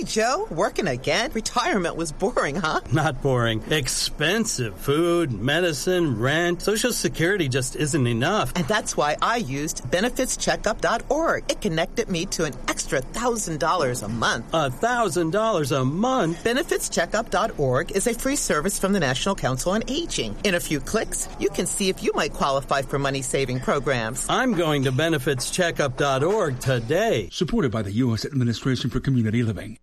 Hey, Joe, working again? Retirement was boring, huh? Not boring. Expensive. Food, medicine, rent. Social Security just isn't enough. And that's why I used benefitscheckup.org. It connected me to an extra $1,000 a month. $1,000 a month? Benefitscheckup.org is a free service from the National Council on Aging. In a few clicks, you can see if you might qualify for money-saving programs. I'm going to benefitscheckup.org today. Supported by the U.S. Administration for Community Living.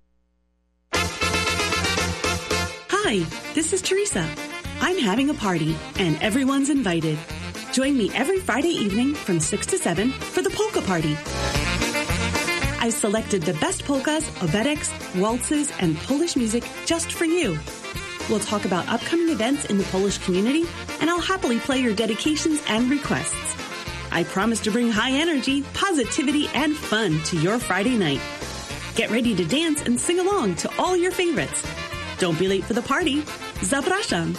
Hi, this is Teresa. I'm having a party, and everyone's invited. Join me every Friday evening from 6 to 7 for the polka party. I've selected the best polkas, obetics, waltzes, and Polish music just for you. We'll talk about upcoming events in the Polish community, and I'll happily play your dedications and requests. I promise to bring high energy, positivity, and fun to your Friday night. Get ready to dance and sing along to all your favorites. Don't be late for the party. Zapraszam.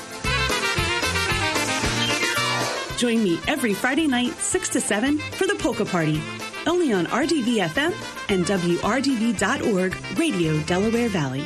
Join me every Friday night, 6 to 7, for the polka party. Only on RDV-FM and WRDV.org, Radio Delaware Valley.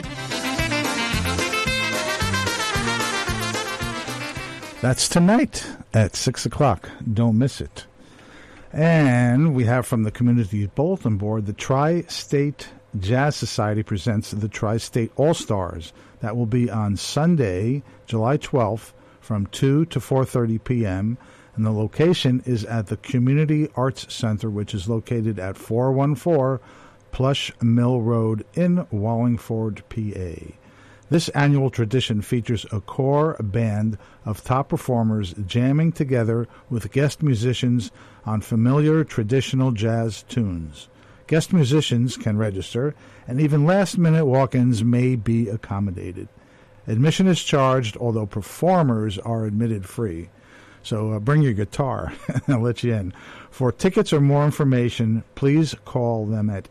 That's tonight at 6 o'clock. Don't miss it. And we have from the Community Bulletin Board, the Tri-State Jazz Society presents the Tri-State All-Stars. That will be on Sunday, July 12th from 2 to 4:30 p.m., and the location is at the Community Arts Center, which is located at 414 Plush Mill Road in Wallingford, PA. This annual tradition features a core band of top performers jamming together with guest musicians on familiar traditional jazz tunes. Guest musicians can register, and even last-minute walk-ins may be accommodated. Admission is charged, although performers are admitted free. So bring your guitar, and I'll let you in. For tickets or more information, please call them at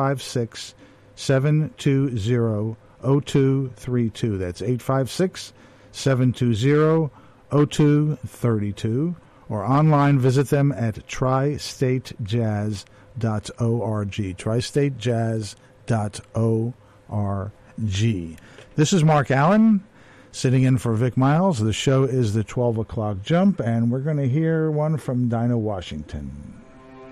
856-720-0232. That's 856-720-0232. Or online, visit them at tristatejazz.org. tristatejazz.org. This is Mark Allen, sitting in for Vic Miles. The show is the 12 o'clock jump, and we're going to hear one from Dinah Washington.